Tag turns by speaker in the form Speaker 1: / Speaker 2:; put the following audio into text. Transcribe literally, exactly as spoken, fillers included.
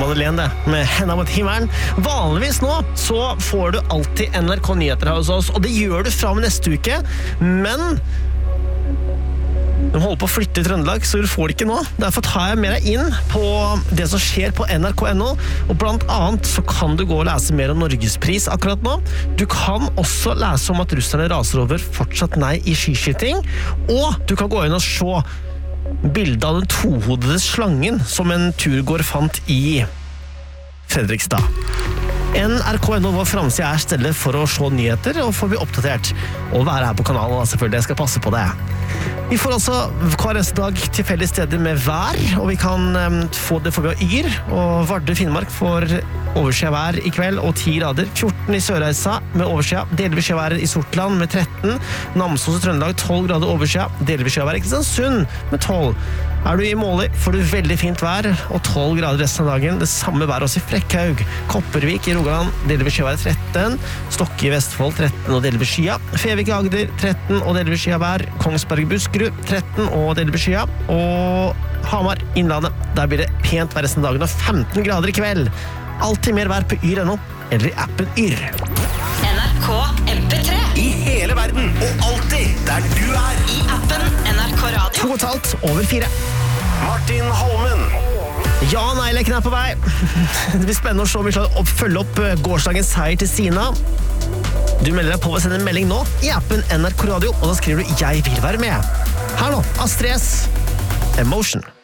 Speaker 1: Madeleine det, med Henda mot himmelen. Vanligvis nå så får du alltid N R K Nyheter her hos oss, og det gjør du fra med neste uke, men de holder på å flytte i Trøndelag, så du får det ikke nå. Derfor tar jeg med deg inn på det som skjer på N R K punktum N O, og blant annet så kan du gå og lese mer om Norgespris akkurat nå. Du kan også lese om at russerne raser over fortsatt nei i skiskyting, og du kan gå inn og se bildet av den tohodede slangen som en turgåer fant i Fredrikstad. N R K punktum N O vår fremside er stedet for å se nyheter og få bli oppdatert og være her på kanalen, selvfølgelig. Jeg skal passe på det. Vi får altså hver eneste dag tilfeldige steder med vær, og vi kan um, få det for vi har Yr, og Vardø Finnmark får overskyet vær i kveld og ti grader, fjorten i Sørreisa med overskyet, delvis skjevær i Sortland med tretten, Namsos i Trøndelag tolv grader overskyet, delvis skjevær i Kristiansund med tolv. Er du i Måli får du veldig fint vær og tolv grader resten av dagen. Det samme vær også i Frekkhaug, Kopervik i Rogaland, delvis skjevær tretten, Stokke i Vestfold tretten og delvis skyet, Fevik i Agder tretten og delvis skjevær vær, Kongsberg i Buskerud tretten og delvis skjevær, og Hamar Innlandet, der blir det pent vær resten av dagen og femten grader i kveld. Alltid mer vær på Yr punktum no eller i appen Yr.
Speaker 2: N R K M P tre
Speaker 3: I hele verden, og alltid der du er.
Speaker 2: I appen N R K Radio.
Speaker 1: To og et halvt over fire.
Speaker 3: Martin Holmen.
Speaker 1: Ja, nei-leken er på vei. Det blir spennende å se om vi klarer å følge opp gårsdagens seier til Sina. Du melder deg på å sende en melding nå i appen N R K Radio, og da skriver du «Jeg vil være med». Her nå, Astrid S. Emotion.